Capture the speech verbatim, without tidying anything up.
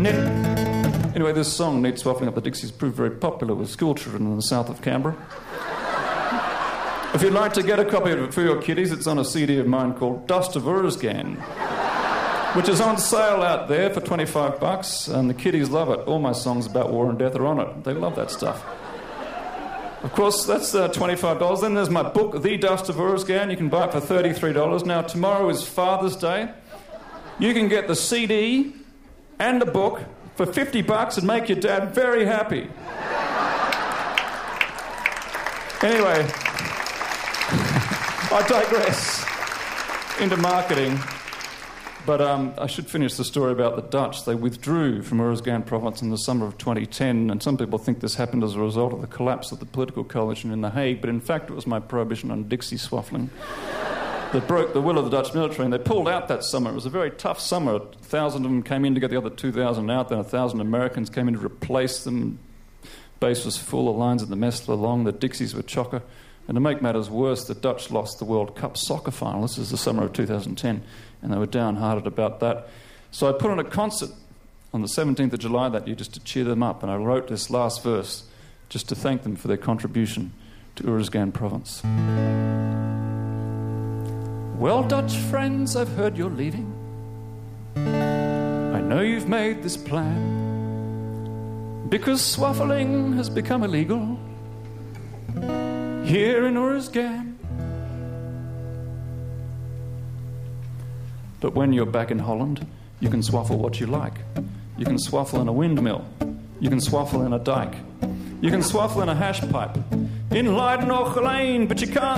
Net. Anyway, this song, Neat Swaffling Up the Dixies, proved very popular with school children in the south of Canberra. If you'd like to get a copy of it for your kiddies, it's on a C D of mine called Dust of Ursgan, which is on sale out there for twenty-five bucks, and the kiddies love it. All my songs about war and death are on it. They love that stuff. Of course, that's uh, twenty-five dollars. Then there's my book, The Dust of Ursgan. You can buy it for thirty-three dollars. Now, tomorrow is Father's Day. You can get the C D and the book for fifty bucks and make your dad very happy. Anyway, I digress into marketing. But um, I should finish the story about the Dutch. They withdrew from Ursgan province in the summer of twenty ten, and some people think this happened as a result of the collapse of the political coalition in The Hague, but in fact it was my prohibition on Dixie swaffling that broke the will of the Dutch military, and they pulled out that summer. It was a very tough summer. A thousand of them came in to get the other two thousand out, then a thousand Americans came in to replace them. Base was full, the lines in the mess were long, the Dixies were chocker. And to make matters worse, the Dutch lost the World Cup soccer final. This is the summer of two thousand ten, and they were downhearted about that. So I put on a concert on the seventeenth of July that year just to cheer them up, and I wrote this last verse just to thank them for their contribution to Ursgan province. Well, Dutch friends, I've heard you're leaving. I know you've made this plan because swaffling has become illegal here in Ursgan. But when you're back in Holland, you can swaffle what you like. You can swaffle in a windmill. You can swaffle in a dike. You can swaffle in a hash pipe. In Leiden or Geleen, but you can't